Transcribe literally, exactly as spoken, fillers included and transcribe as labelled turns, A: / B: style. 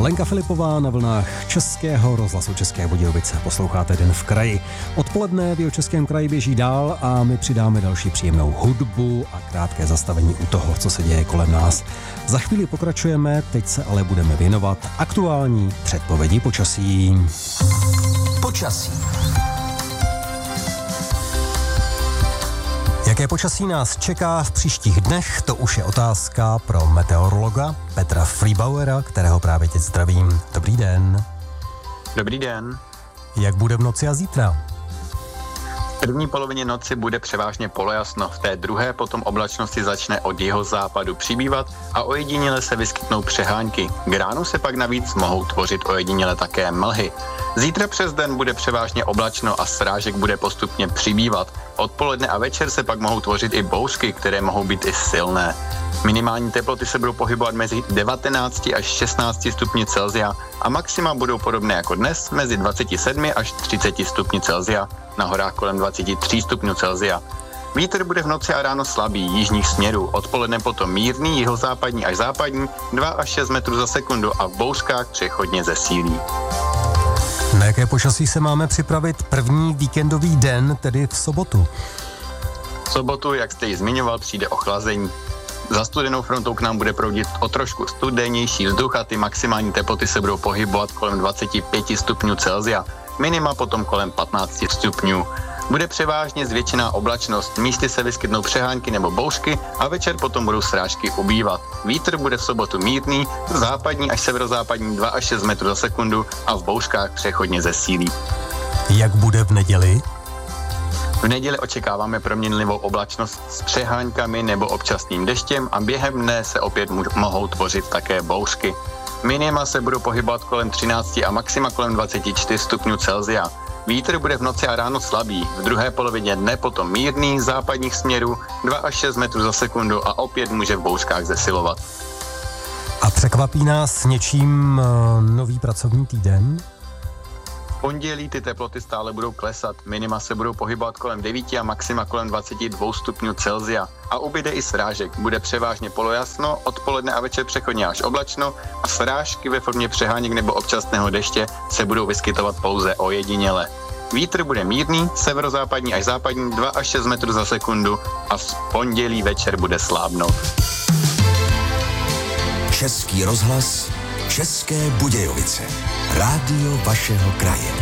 A: Lenka Filipová na vlnách Českého rozhlasu České Budějovice. Posloucháte Den v kraji. Odpoledne v Jihočeském kraji běží dál a my přidáme další příjemnou hudbu a krátké zastavení u toho, co se děje kolem nás. Za chvíli pokračujeme, teď se ale budeme věnovat aktuální předpovědi počasí.
B: Počasí.
A: Jaké počasí nás čeká v příštích dnech, to už je otázka pro meteorologa Petra Freibauera, kterého právě teď zdravím. Dobrý den.
C: Dobrý den.
A: Jak bude v noci a zítra?
C: V první polovině noci bude převážně polojasno, v té druhé potom oblačnosti začne od jihozápadu přibývat a ojediněle se vyskytnou přehánky. K ránu se pak navíc mohou tvořit ojediněle také mlhy. Zítra přes den bude převážně oblačno a srážek bude postupně přibývat. Odpoledne a večer se pak mohou tvořit i bouřky, které mohou být i silné. Minimální teploty se budou pohybovat mezi devatenácti až šestnácti stupni Celsia a maxima budou podobné jako dnes mezi dvaceti sedmi až třiceti stupni Celsia, na horách kolem dvaceti tří stupňů Celsia. Vítr bude v noci a ráno slabý jižních směrů, odpoledne potom mírný jihozápadní až západní dva až šest metrů za sekundu a v bouřkách přechodně zesílí.
A: Na jaké počasí se máme připravit první víkendový den, tedy v sobotu?
C: V sobotu, jak jste ji zmiňoval, přijde ochlazení. Za studenou frontou k nám bude proudit o trošku studenější vzduch a ty maximální teploty se budou pohybovat kolem dvaceti pěti stupňů Celsia, minima potom kolem patnácti stupňů. Bude převážně zvětšená oblačnost, místy se vyskytnou přehánky nebo bouřky a večer potom budou srážky ubývat. Vítr bude v sobotu mírný, západní až severozápadní dva až šest metrů za sekundu a v bouřkách přechodně zesílí.
A: Jak bude v neděli?
C: V neděli očekáváme proměnlivou oblačnost s přeháňkami nebo občasným deštěm a během dne se opět mohou tvořit také bouřky. Minima se budou pohybovat kolem třinácti a maxima kolem dvaceti čtyř stupňů Celsia. Vítr bude v noci a ráno slabý, v druhé polovině dne potom mírný, západních směrů dva až šest metrů za sekundu a opět může v bouřkách zesilovat.
A: A překvapí nás něčím uh, nový pracovní týden?
C: V pondělí ty teploty stále budou klesat, minima se budou pohybovat kolem devíti a maxima kolem dvaceti dvou stupňů Celsia a ubyde i srážek, bude převážně polojasno, odpoledne a večer přechodně až oblačno a srážky ve formě přeháněk nebo občasného deště se budou vyskytovat pouze ojediněle. Vítr bude mírný, severozápadní až západní dva až šest metrů za sekundu a v pondělí večer bude slábnout.
B: Český rozhlas, České Budějovice, rádio vašeho kraje.